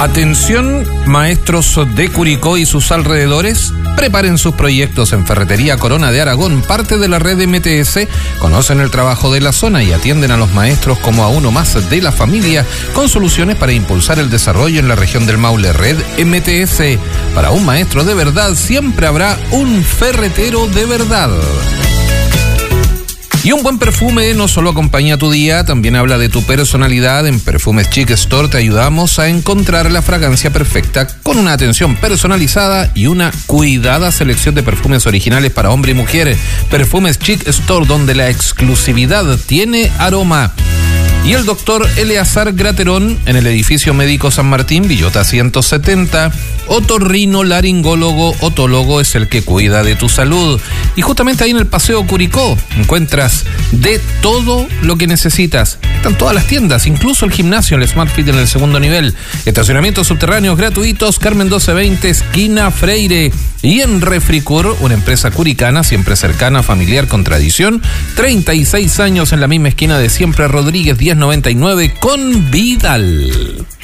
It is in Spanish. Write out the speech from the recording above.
Atención, maestros de Curicó y sus alrededores, preparen sus proyectos en Ferretería Corona de Aragón, parte de la red MTS, conocen el trabajo de la zona y atienden a los maestros como a uno más de la familia, con soluciones para impulsar el desarrollo en la región del Maule. Red MTS, para un maestro de verdad siempre habrá un ferretero de verdad. Y un buen perfume no solo acompaña tu día, también habla de tu personalidad. En Perfumes Chic Store te ayudamos a encontrar la fragancia perfecta con una atención personalizada y una cuidada selección de perfumes originales para hombre y mujer. Perfumes Chic Store, donde la exclusividad tiene aroma. Y el doctor Eleazar Graterón, en el edificio médico San Martín, Villota 170, otorrino laringólogo, otólogo, es el que cuida de tu salud. Y justamente ahí en el Paseo Curicó encuentras de todo lo que necesitas. Están todas las tiendas, incluso el gimnasio, el Smart Fit en el segundo nivel. Estacionamientos subterráneos gratuitos, Carmen 1220, esquina Freire. Y en Refricur, una empresa curicana, siempre cercana, familiar, con tradición. 36 años en la misma esquina de siempre, Rodríguez 1099 con Vidal.